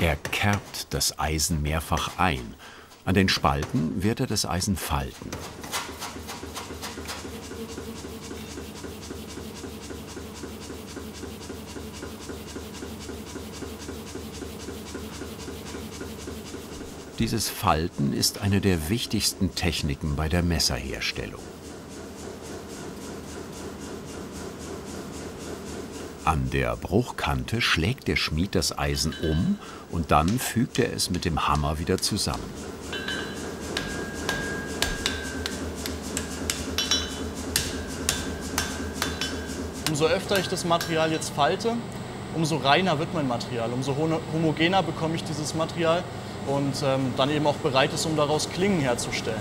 Er kerbt das Eisen mehrfach ein. An den Spalten wird er das Eisen falten. Dieses Falten ist eine der wichtigsten Techniken bei der Messerherstellung. An der Bruchkante schlägt der Schmied das Eisen um und dann fügt er es mit dem Hammer wieder zusammen. Umso öfter ich das Material jetzt falte, umso reiner wird mein Material, umso homogener bekomme ich dieses Material und dann eben auch bereit ist, um daraus Klingen herzustellen.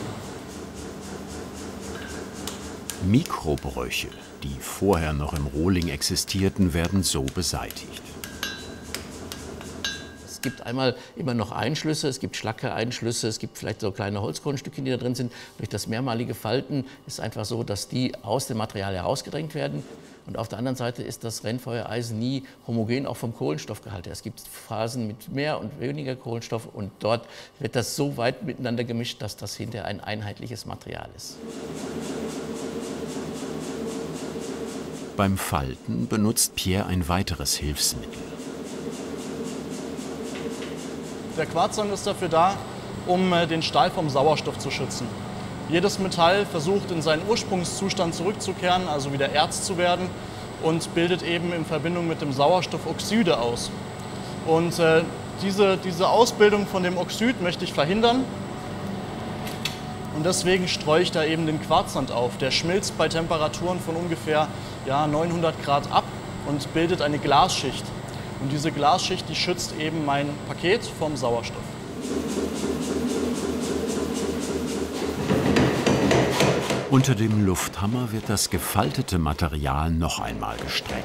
Mikrobrüche, die vorher noch im Rohling existierten, werden so beseitigt. Es gibt einmal immer noch Einschlüsse, es gibt Schlacke-Einschlüsse, es gibt vielleicht so kleine Holzgrundstückchen, die da drin sind. Durch das mehrmalige Falten ist es einfach so, dass die aus dem Material herausgedrängt werden. Und auf der anderen Seite ist das Rennfeuereisen nie homogen auch vom Kohlenstoffgehalt her. Es gibt Phasen mit mehr und weniger Kohlenstoff und dort wird das so weit miteinander gemischt, dass das hinterher ein einheitliches Material ist. Beim Falten benutzt Pierre ein weiteres Hilfsmittel. Der Quarzsand ist dafür da, um den Stahl vom Sauerstoff zu schützen. Jedes Metall versucht, in seinen Ursprungszustand zurückzukehren, also wieder Erz zu werden, und bildet eben in Verbindung mit dem Sauerstoff Oxide aus. Und diese Ausbildung von dem Oxid möchte ich verhindern. Und deswegen streue ich da eben den Quarzsand auf. Der schmilzt bei Temperaturen von ungefähr 900 Grad ab und bildet eine Glasschicht. Und diese Glasschicht, die schützt eben mein Paket vom Sauerstoff. Unter dem Lufthammer wird das gefaltete Material noch einmal gestreckt.